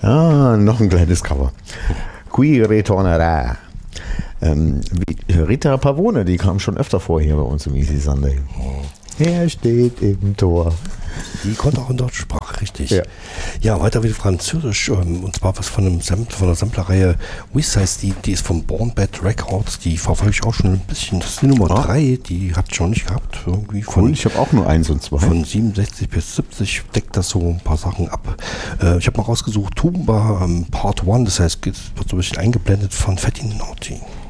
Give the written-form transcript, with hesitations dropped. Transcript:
Ah, noch ein kleines Cover. Qui ritornerà. Rita Pavone, die kam schon öfter vor hier bei uns im Easy Sunday. Er steht im Tor. Die konnte auch in deutscher Sprache, richtig. Ja, weiter wieder Französisch, und zwar was von der Samplerreihe Wiss heißt die ist von Born Bad Records, die verfolge ich auch schon ein bisschen. Das ist die Nummer 3, die hat schon nicht gehabt. Irgendwie Ich habe auch nur 1 und 2. Von 67 bis 70 deckt das so ein paar Sachen ab. Ich habe mal rausgesucht, Tumba Part 1, das heißt, es wird so ein bisschen eingeblendet von Fatty Naughty.